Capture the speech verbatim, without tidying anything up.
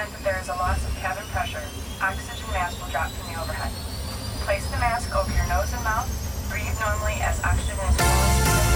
extent that there is a loss of cabin pressure, oxygen mask will drop from the overhead. Place the mask over your nose and mouth